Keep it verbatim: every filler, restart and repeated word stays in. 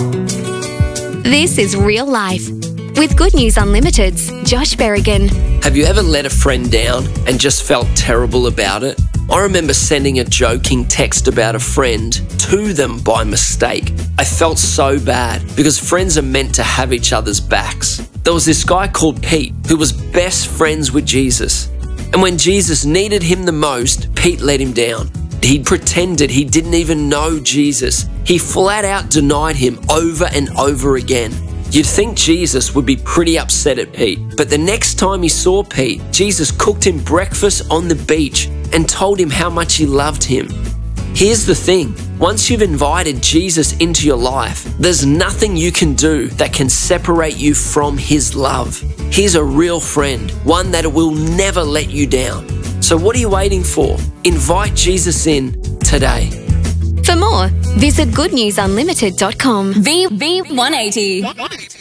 This is Real Life with Good News Unlimited's Josh Berrigan. Have you ever let a friend down and just felt terrible about it? I remember sending a joking text about a friend to them by mistake. I felt so bad because friends are meant to have each other's backs. There was this guy called Pete who was best friends with Jesus. And when Jesus needed him the most, Pete let him down. He pretended he didn't even know Jesus. He flat out denied him over and over again. You'd think Jesus would be pretty upset at Pete, but the next time he saw Pete, Jesus cooked him breakfast on the beach and told him how much he loved him. Here's the thing, once you've invited Jesus into your life, there's nothing you can do that can separate you from his love. He's a real friend, one that will never let you down. So what are you waiting for? Invite Jesus in today. For more, visit good news unlimited dot com. V V one eighty.